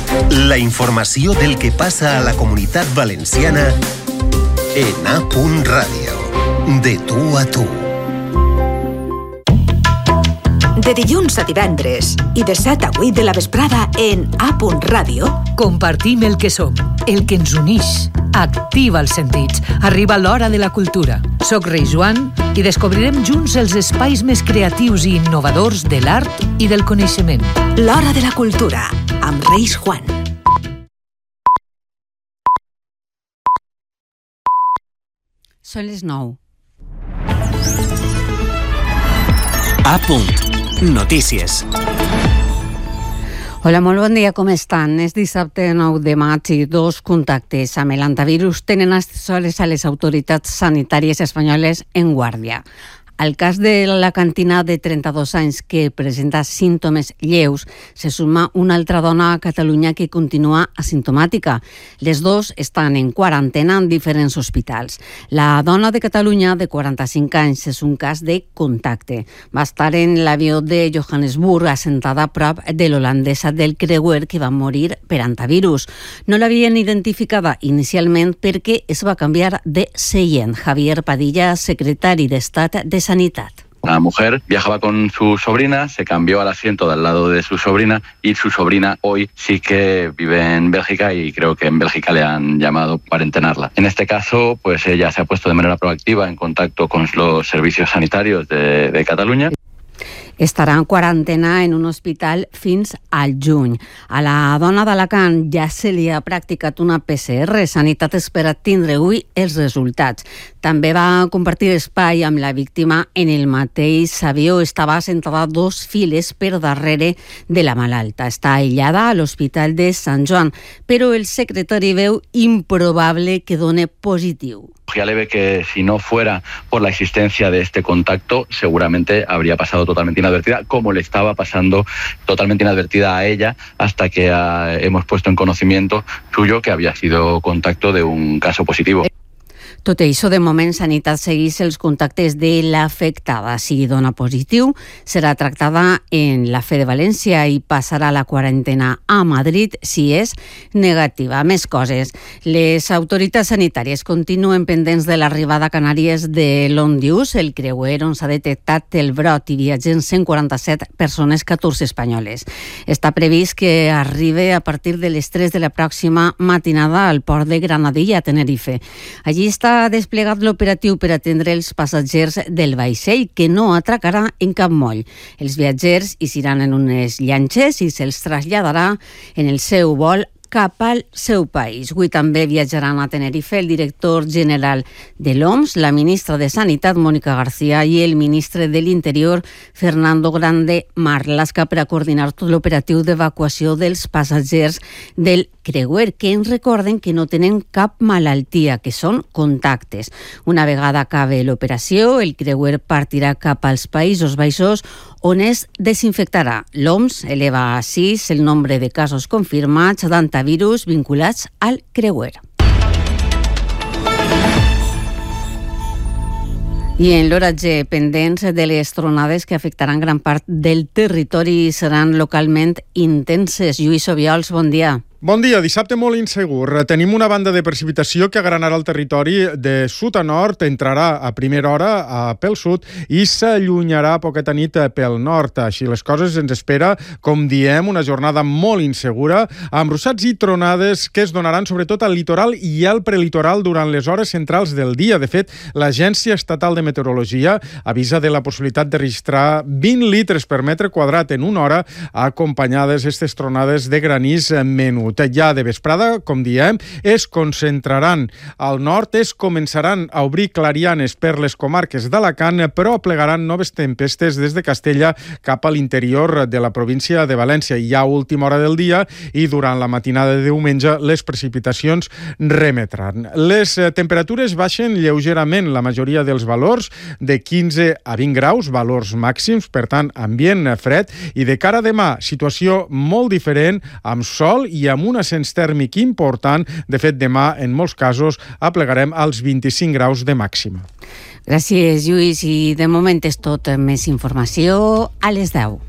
La informació del que passa a la Comunitat Valenciana en A.Radio. De tu a tu. De dilluns a divendres i de 7 a 8 de la vesprada en A.Radio compartim el que som, el que ens unix. Activa els sentits. Arriba l'hora de la cultura. Soc Reis Joan i descobrirem junts els espais més creatius i innovadors de l'art i del coneixement. L'hora de la cultura, amb Reis Juan. Són les 9. Notícies. Hola, molt bon dia, com estan? És dissabte 9 de maig i 2 contactes amb l'antivirus tenen a les autoritats sanitàries espanyoles en guàrdia. Al cas de la cantina de 32 anys que presenta símptomes lleus, se suma una altra dona a Catalunya que continua asimptomàtica. Les dos estan en quarantena en diferents hospitals. La dona de Catalunya, de 45 anys, és un cas de contacte. Va estar en l'avió de Johannesburg, assentada a prop de l'holandesa del creuer que va morir per antivirus. No l'havien identificada inicialment perquè es va canviar de seient. Javier Padilla, secretari d'Estat de Sanidad. La mujer viajaba con su sobrina, se cambió al asiento de al lado de su sobrina y su sobrina hoy sí que vive en Bélgica y creo que en Bélgica le han llamado para cuarentenarla. En este caso, pues ella se ha puesto de manera proactiva en contacto con los servicios sanitarios de Catalunya. Estarà en quarantena en un hospital fins al juny. A la dona d'Alacant ja se li ha practicat una PCR. Sanitat espera tindre avui els resultats. També va compartir espai amb la víctima en el mateix avió. Estava sentada 2 files per darrere de la malalta. Està aïllada a l'Hospital de Sant Joan, però el secretari veu improbable que done positiu. Ya le ve que si no fuera por la existencia de este contacto, seguramente habría pasado totalmente inadvertida, como le estaba pasando totalmente inadvertida a ella, hasta que hemos puesto en conocimiento suyo que había sido contacto de un caso positivo. Tot això, de moment, Sanitat segueix els contactes de l'afectada. Si dona positiu, serà tractada en la Fe de València i passarà la quarantena a Madrid si és negativa. Més coses. Les autoritats sanitàries continuen pendents de l'arribada a Canàries de l'Ondius, el creuer on s'ha detectat el brot i viatgen 147 persones, 14 espanyoles. Està previst que arribi a partir de les 3 de la pròxima matinada al port de Granadilla, a Tenerife. Allí està desplegat l'operatiu per atendre els passatgers del vaixell, que no atracarà en cap moll. Els viatgers hi seran en unes llanxes i se'ls traslladarà en el seu vol cap al seu país. Avui també viatjaran a Tenerife el director general de l'OMS, la ministra de Sanitat, Mónica García, i el ministre de l'Interior, Fernando Grande Marlaska, per a coordinar tot l'operatiu d'evacuació dels passatgers del creuer, que ens recorden que no tenen cap malaltia, que són contactes. Una vegada acabe l'operació, el creuer partirà cap als Països Baixos, on es desinfectarà. L'OMS eleva a 6 el nombre de casos confirmats d'antivirus vinculats al creuer. I en l'oratge, pendents de les tronades que afectaran gran part del territori i seran localment intenses. Lluís Obiols, bon dia. Bon dia. Dissabte molt insegur. Tenim una banda de precipitació que agranarà el territori de sud a nord, entrarà a primera hora pel sud i s'allunyarà a poqueta nit pel nord. Així les coses, ens espera, com diem, una jornada molt insegura, amb ruixats i tronades que es donaran sobretot al litoral i al prelitoral durant les hores centrals del dia. De fet, l'Agència Estatal de Meteorologia avisa de la possibilitat de registrar 20 litres per metre quadrat en una hora, acompanyades aquestes tronades de granís menut. Ja de vesprada, com diem, es concentraran al nord, es començaran a obrir clarianes per les comarques d'Alacant, però aplegaran noves tempestes des de Castella cap a l'interior de la província de València. Ja a última hora del dia i durant la matinada de diumenge les precipitacions remetran. Les temperatures baixen lleugerament, la majoria dels valors de 15 a 20 graus, valors màxims, per tant, ambient fred, i de cara a demà, situació molt diferent, amb sol i amb un ascens tèrmic important. De fet, demà, en molts casos, aplegarem als 25 graus de màxima. Gràcies, Lluís. I de moment és tot. Més informació a les 10.